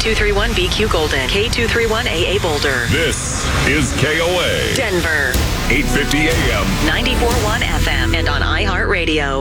K231BQ Golden, K231AA Boulder. This is KOA. Denver. 850 AM. 94.1 FM and on iHeartRadio.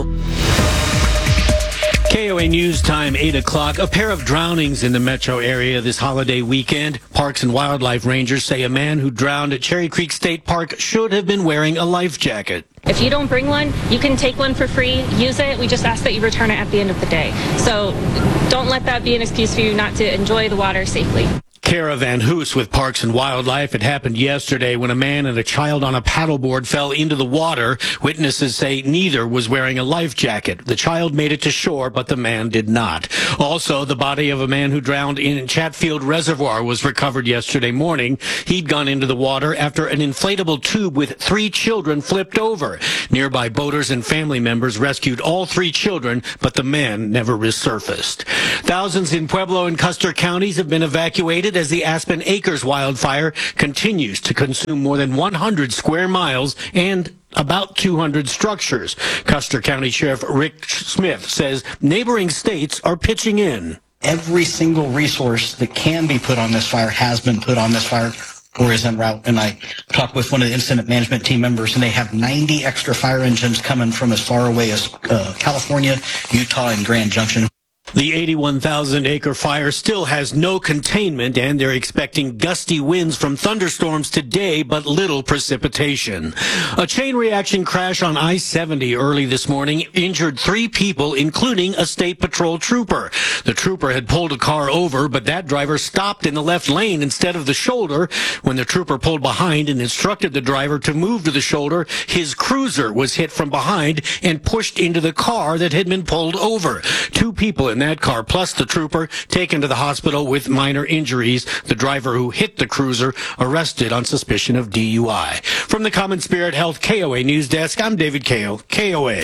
KOA News Time, 8 o'clock. A pair of drownings in the metro area this holiday weekend. Parks and Wildlife Rangers say a man who drowned at Cherry Creek State Park should have been wearing a life jacket. If you don't bring one, you can take one for free, use it. We just ask that you return it at the end of the day. So don't let that be an excuse for you not to enjoy the water safely. Kara Van Hoos with Parks and Wildlife. It happened yesterday when a man and a child on a paddleboard fell into the water. Witnesses say neither was wearing a life jacket. The child made it to shore, but the man did not. Also, the body of a man who drowned in Chatfield Reservoir was recovered yesterday morning. He'd gone into the water after an inflatable tube with 3 children flipped over. Nearby boaters and family members rescued all 3 children, but the man never resurfaced. Thousands in Pueblo and Custer counties have been evacuated as the Aspen Acres wildfire continues to consume more than 100 square miles and about 200 structures. Custer County Sheriff Rick Smith says neighboring states are pitching in. Every single resource that can be put on this fire has been put on this fire or is en route. And I talked with one of the incident management team members, and they have 90 extra fire engines coming from as far away as California, Utah, and Grand Junction. The 81,000-acre fire still has no containment, and they're expecting gusty winds from thunderstorms today, but little precipitation. A chain reaction crash on I-70 early this morning injured 3 people, including a state patrol trooper. The trooper had pulled a car over, but that driver stopped in the left lane instead of the shoulder. When the trooper pulled behind and instructed the driver to move to the shoulder, his cruiser was hit from behind and pushed into the car that had been pulled over. 2 people in that car, plus the trooper, taken to the hospital with minor injuries. The driver who hit the cruiser arrested on suspicion of DUI. From the Common Spirit Health KOA News Desk, I'm David Kao, KOA.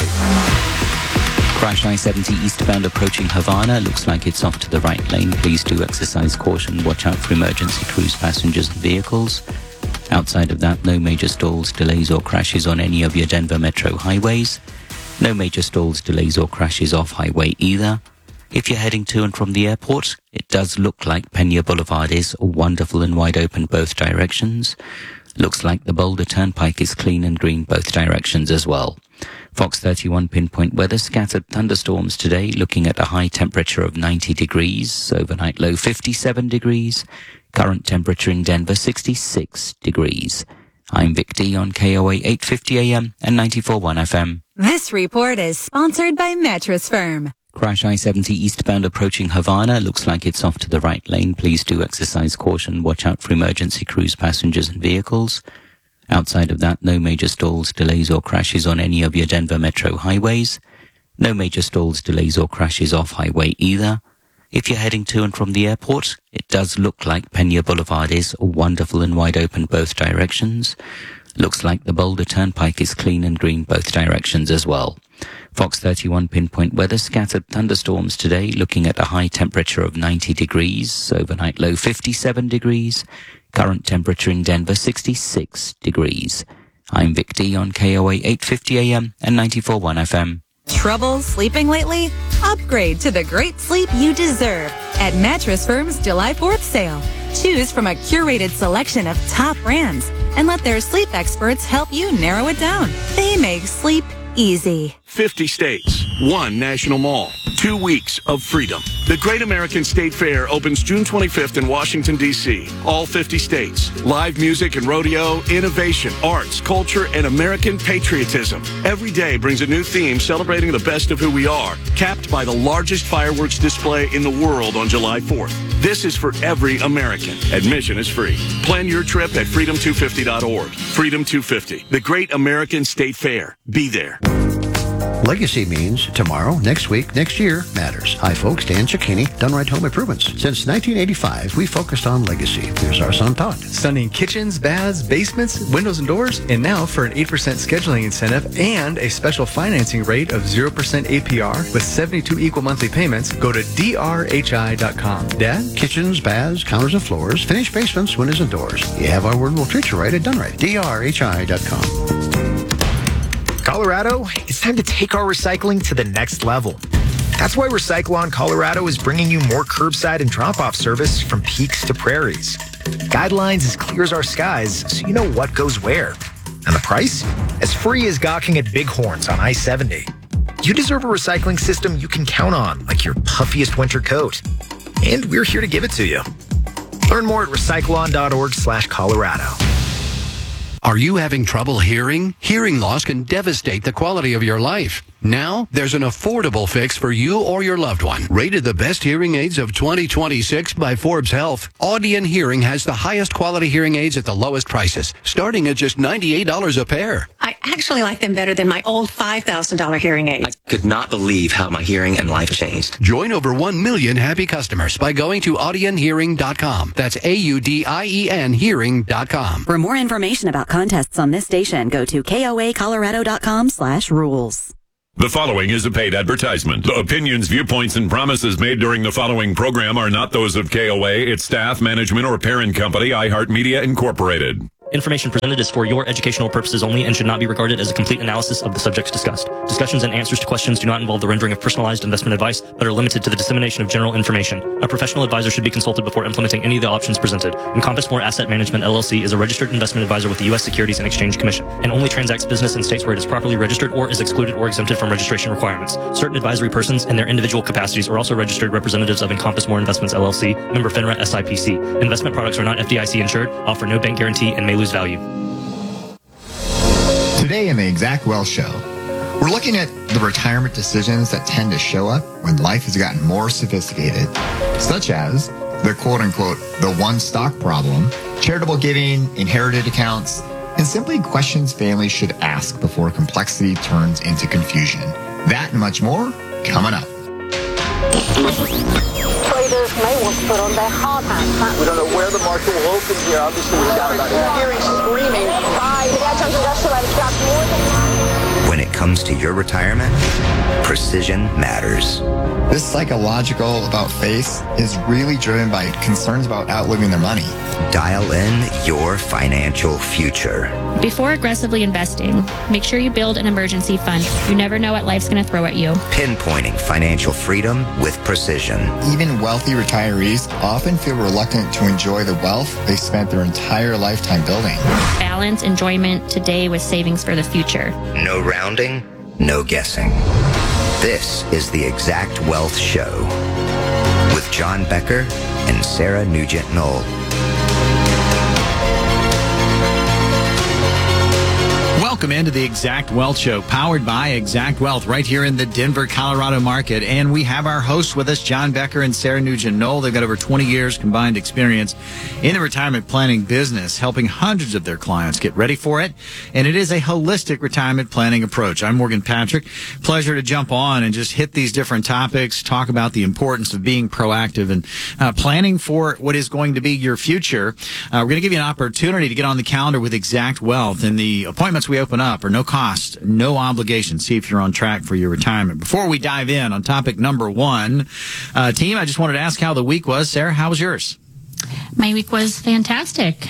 Crash I-70 eastbound approaching Havana. Looks like it's off to the right lane. Please do exercise caution. Watch out for emergency cruise passengers and vehicles. Outside of that, no major stalls, delays or crashes on any of your Denver metro highways. No major stalls, delays or crashes off highway either. If you're heading to and from the airport, it does look like Pena Boulevard is wonderful and wide open both directions. Looks like the Boulder Turnpike is clean and green both directions as well. Fox 31 pinpoint weather, scattered thunderstorms today, looking at a high temperature of 90 degrees, overnight low 57 degrees, current temperature in Denver 66 degrees. I'm Vic D on KOA 850 AM and 94.1 FM. This report is sponsored by Mattress Firm. Crash I-70 eastbound approaching Havana. Looks like it's off to the right lane. Please do exercise caution. Watch out for emergency cruise passengers and vehicles. Outside of that, no major stalls, delays or crashes on any of your Denver metro highways. No major stalls, delays or crashes off highway either. If you're heading to and from the airport, it does look like Pena Boulevard is wonderful and wide open both directions. Looks like the Boulder Turnpike is clean and green both directions as well. Fox 31 pinpoint weather, scattered thunderstorms today, looking at a high temperature of 90 degrees, overnight low 57 degrees, current temperature in Denver 66 degrees. I'm Vic D on KOA 850 AM and 94.1 FM. Trouble sleeping lately? Upgrade to the great sleep you deserve at Mattress Firm's July 4th sale. Choose from a curated selection of top brands and let their sleep experts help you narrow it down. They make sleep easy. 50 states, 1 national mall, 2 weeks of freedom. The Great American State Fair opens June 25th in Washington, D.C. All 50 states. Live music and rodeo, innovation, arts, culture, and American patriotism. Every day brings a new theme celebrating the best of who we are, capped by the largest fireworks display in the world on July 4th. This is for every American. Admission is free. Plan your trip at freedom250.org. Freedom 250, the Great American State Fair. Be there. Legacy means tomorrow, next week, next year matters. Hi, folks. Dan Cicchini, Done Right Home Improvements. Since 1985, we focused on legacy. Here's our son, Todd. Stunning kitchens, baths, basements, windows, and doors. And now for an 8% scheduling incentive and a special financing rate of 0% APR with 72 equal monthly payments, go to drhi.com. Dad? Kitchens, baths, counters and floors, finished basements, windows and doors. You have our word, we'll treat you right at Done Right. drhi.com. Colorado, it's time to take our recycling to the next level. That's why Recyclon Colorado is bringing you more curbside and drop-off service from peaks to prairies. Guidelines as clear as our skies, so you know what goes where. And the price? As free as gawking at bighorns on I-70. You deserve a recycling system you can count on, like your puffiest winter coat. And we're here to give it to you. Learn more at recyclon.org/Colorado. Are you having trouble hearing? Hearing loss can devastate the quality of your life. Now, there's an affordable fix for you or your loved one. Rated the best hearing aids of 2026 by Forbes Health, Audion Hearing has the highest quality hearing aids at the lowest prices, starting at just $98 a pair. I actually like them better than my old $5,000 hearing aids. I could not believe how my hearing and life changed. Join over 1 million happy customers by going to audionhearing.com. That's AUDIEN hearing.com. For more information about contests on this station, go to koacolorado.com/rules. The following is a paid advertisement. The opinions, viewpoints, and promises made during the following program are not those of KOA, its staff, management, or parent company, iHeartMedia Incorporated. Information presented is for your educational purposes only and should not be regarded as a complete analysis of the subjects discussed. Discussions and answers to questions do not involve the rendering of personalized investment advice, but are limited to the dissemination of general information. A professional advisor should be consulted before implementing any of the options presented. Encompass More Asset Management LLC is a registered investment advisor with the U.S. Securities and Exchange Commission and only transacts business in states where it is properly registered or is excluded or exempted from registration requirements. Certain advisory persons in their individual capacities are also registered representatives of Encompass More Investments LLC, member FINRA SIPC. Investment products are not FDIC insured, offer no bank guarantee, and may lose value. Today in the Exact Wealth Show, we're looking at the retirement decisions that tend to show up when life has gotten more sophisticated, such as the quote-unquote the one stock problem, charitable giving, inherited accounts, and simply questions families should ask before complexity turns into confusion. That and much more coming up. Traders may want to put on their hard hats. We don't know where the market will open here. Obviously, we've got about hearing screaming. When it comes to your retirement, precision matters. This psychological about face is really driven by concerns about outliving their money. Dial in your financial future. Before aggressively investing, make sure you build an emergency fund. You never know what life's going to throw at you. Pinpointing financial freedom with precision. Even wealthy retirees often feel reluctant to enjoy the wealth they spent their entire lifetime building. Balance enjoyment today with savings for the future. No rounding, no guessing. This is the Exact Wealth Show with John Becker and Sarah Nugent-Knoll. Welcome into the Exact Wealth Show, powered by Exact Wealth, right here in the Denver, Colorado market. And we have our hosts with us, John Becker and Sarah Nugent-Knoll. They've got over 20 years combined experience in the retirement planning business, helping hundreds of their clients get ready for it. And it is a holistic retirement planning approach. I'm Morgan Patrick. Pleasure to jump on and just hit these different topics, talk about the importance of being proactive and planning for what is going to be your future. We're going to give you an opportunity to get on the calendar with Exact Wealth, and the appointments we open up are no cost, no obligation. See if you're on track for your retirement. Before we dive in on topic number one, team, I just wanted to ask how the week was. Sarah, how was yours? My week was fantastic.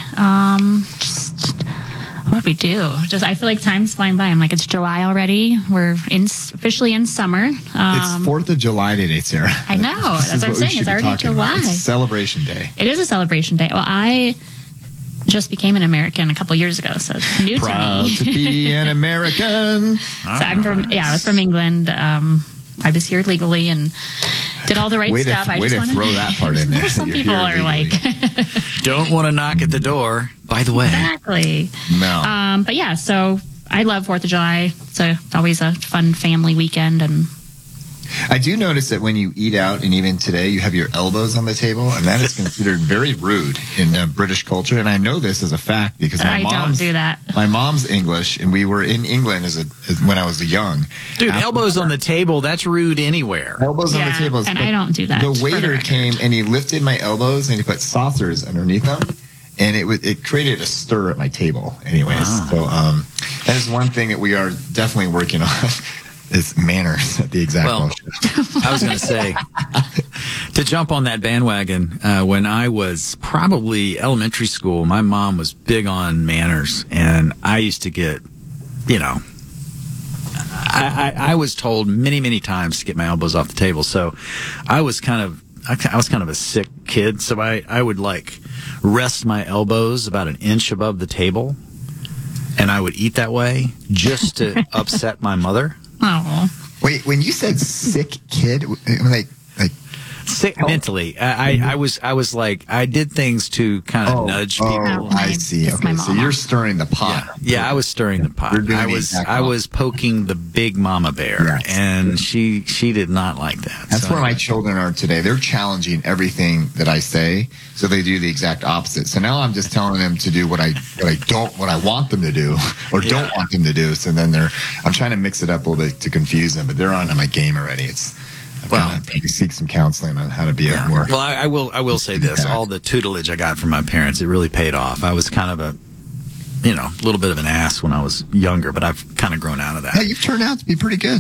What did we do? I feel like time's flying by. I'm like, it's July already. We're officially in summer. It's 4th of July today, Sarah. I know. That's what I'm saying. It's already July. It's celebration day. It is a celebration day. Well, I just became an American a couple years ago, so it's new Proud to me. to be an American. So I was from England. I was here legally and did all the right stuff. Way to throw that part in there. Some people are like, don't want to knock at the door, by the way. Exactly. No. But yeah, so I love 4th of July. So it's always a fun family weekend. And I do notice that when you eat out, and even today, you have your elbows on the table, and that is considered very rude in British culture. And I know this as a fact because don't do that. My mom's English, and we were in England when I was young. Dude, elbows on the table, that's rude anywhere. Elbows on the table. And I don't do that. The waiter came, and he lifted my elbows, and he put saucers underneath them. And it created a stir at my table anyways. So that is one thing that we are definitely working on. Is manners at the Exact Wealth Show. I was going to say, to jump on that bandwagon, when I was probably elementary school, my mom was big on manners, and I used to get, I was told many, many times to get my elbows off the table. So I was kind of a sick kid. So I would like rest my elbows about an inch above the table, and I would eat that way just to upset my mother. Oh. Wait, when you said sick kid, like sick mentally, I was like, I did things to kind of nudge people. Oh, I see. Okay, so you're stirring the pot. Yeah, I was stirring the pot. I was poking the big mama bear, and she did not like that. That's where my children are today. They're challenging everything that I say, so they do the exact opposite. So now I'm just telling them to do what I want them to do, or don't want them to do. So then I'm trying to mix it up a little bit to confuse them, but they're on my game already. Well, maybe seek some counseling on how to be a more. Well, I will say this: all the tutelage I got from my parents, it really paid off. I was kind of a little bit of an ass when I was younger, but I've kind of grown out of that. Hey, you've turned out to be pretty good.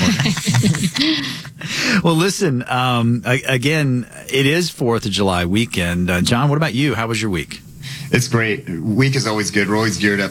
Well, listen, again, it is 4th of July weekend. John, what about you? How was your week? It's great. Week is always good. We're always geared up